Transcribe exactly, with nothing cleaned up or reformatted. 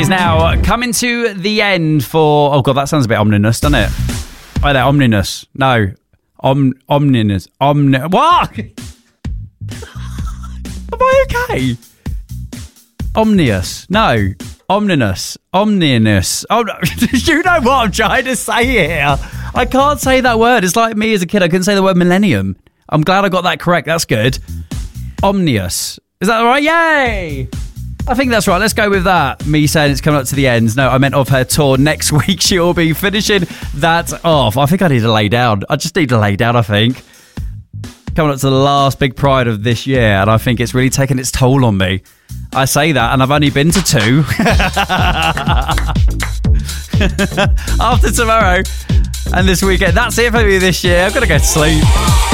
is now coming to the end for... Oh, God, that sounds a bit ominous, doesn't it? Right there, ominous. No. Om, ominous. Omni... What? Am I okay? Omnious. No. Omninous. Omninous. Oh, no. You know what I'm trying to say here. I can't say that word. It's like me as a kid. I couldn't say the word millennium. I'm glad I got that correct. That's good. Omnious. Is that all right? Yay! I think that's right. Let's go with that. Me saying it's coming up to the end. No, I meant of her tour. Next week, she'll be finishing that off. I think I need to lay down. I just need to lay down, I think. Coming up to the last big Pride of this year, and I think it's really taken its toll on me. I say that, and I've only been to two. After tomorrow and this weekend. That's it for me this year. I've got to go to sleep.